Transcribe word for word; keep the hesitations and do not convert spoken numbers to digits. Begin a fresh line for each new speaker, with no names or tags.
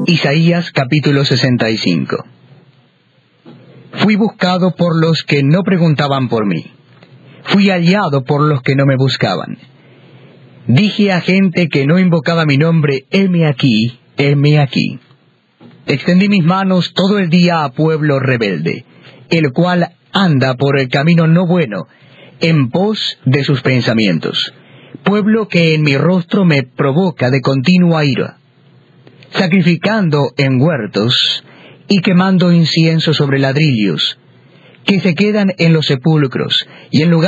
Isaías capítulo sesenta y cinco. Fui buscado por los que no preguntaban por mí. Fui hallado por los que no me buscaban. Dije a gente que no invocaba mi nombre, heme aquí, heme aquí. Extendí mis manos todo el día a pueblo rebelde, el cual anda por el camino no bueno, en pos de sus pensamientos. Pueblo que en mi rostro me provoca de continua ira, sacrificando en huertos y quemando incienso sobre ladrillos, que se quedan en los sepulcros y en lugares